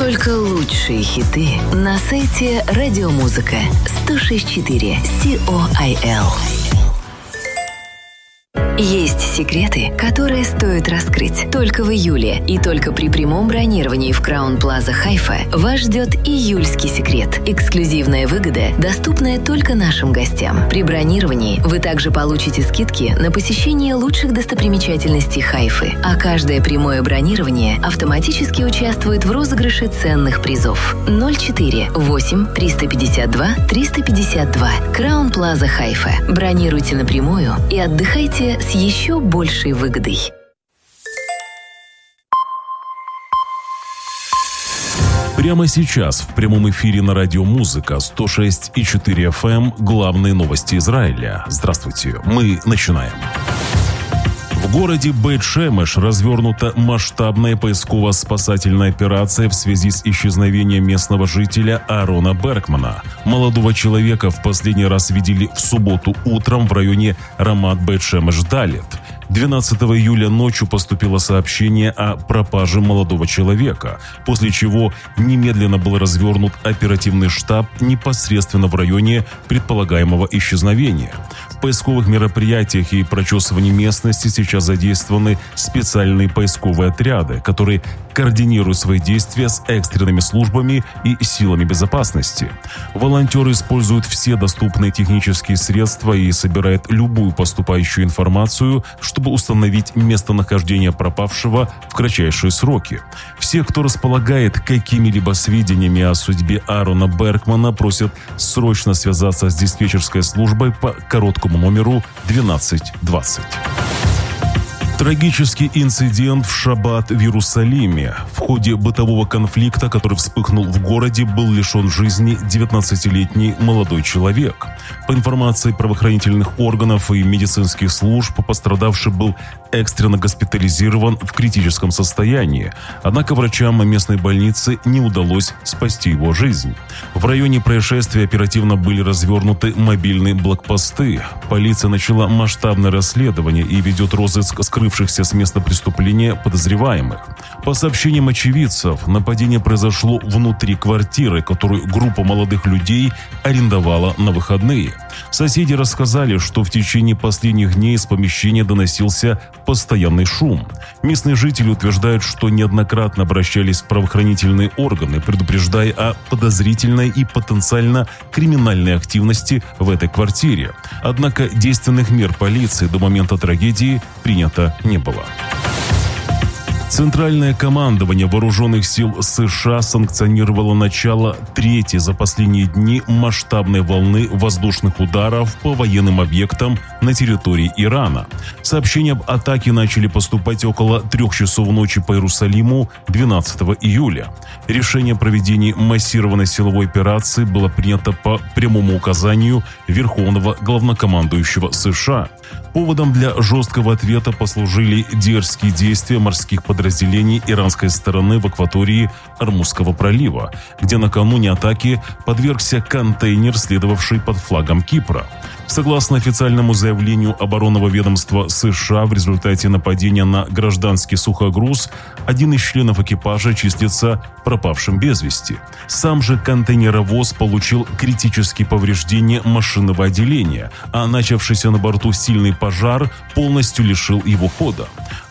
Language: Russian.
Только лучшие хиты на сайте Радиомузыка 106.4 COIL. Есть секреты, которые стоит раскрыть. Только в июле и только при прямом бронировании в Краун Плаза Хайфа вас ждет июльский секрет. Эксклюзивная выгода, доступная только нашим гостям. При бронировании вы также получите скидки на посещение лучших достопримечательностей Хайфы, а каждое прямое бронирование автоматически участвует в розыгрыше ценных призов. 04 8 352 352. Краун Плаза Хайфа. Бронируйте напрямую и отдыхайте с еще большей выгодой. Прямо сейчас в прямом эфире на Радио Музыка 106.4 FM главные новости Израиля. Здравствуйте, мы начинаем. В городе Бейт-Шемеш развернута масштабная поисково-спасательная операция в связи с исчезновением местного жителя Аарона Беркмана. Молодого человека в последний раз видели в субботу утром в районе Рамат Бейт-Шемеш-Далет. 12 июля ночью поступило сообщение о пропаже молодого человека, после чего немедленно был развернут оперативный штаб непосредственно в районе предполагаемого исчезновения. В поисковых мероприятиях и прочесывании местности сейчас задействованы специальные поисковые отряды, которые координируют свои действия с экстренными службами и силами безопасности. Волонтеры используют все доступные технические средства и собирают любую поступающую информацию, чтобы установить местонахождение пропавшего в кратчайшие сроки. Все, кто располагает какими-либо сведениями о судьбе Аарона Беркмана, просят срочно связаться с диспетчерской службой по короткому номеру 1220. Трагический инцидент в шаббат в Иерусалиме. В ходе бытового конфликта, который вспыхнул в городе, был лишен жизни 19-летний молодой человек. По информации правоохранительных органов и медицинских служб, пострадавший был экстренно госпитализирован в критическом состоянии. Однако врачам местной больницы не удалось спасти его жизнь. В районе происшествия оперативно были развернуты мобильные блокпосты. Полиция начала масштабное расследование и ведет розыск скрывшихся с места преступления подозреваемых. По сообщениям очевидцев, нападение произошло внутри квартиры, которую группа молодых людей арендовала на выходные. Соседи рассказали, что в течение последних дней из помещения доносился постоянный шум. Местные жители утверждают, что неоднократно обращались в правоохранительные органы, предупреждая о подозрительной и потенциально криминальной активности в этой квартире. Однако действенных мер полиции до момента трагедии принято не было. Центральное командование Вооруженных сил США санкционировало начало третьей за последние дни масштабной волны воздушных ударов по военным объектам на территории Ирана. Сообщения об атаке начали поступать около 3 часов ночи по Иерусалиму 12 июля. Решение о проведении массированной силовой операции было принято по прямому указанию Верховного главнокомандующего США. Поводом для жесткого ответа послужили дерзкие действия морских подразделений иранской стороны в акватории Ормузского пролива, где накануне атаки подвергся контейнер, следовавший под флагом Кипра. Согласно официальному заявлению оборонного ведомства США, в результате нападения на гражданский сухогруз один из членов экипажа числится пропавшим без вести. Сам же контейнеровоз получил критические повреждения машинного отделения, а начавшийся на борту сильный пожар полностью лишил его хода.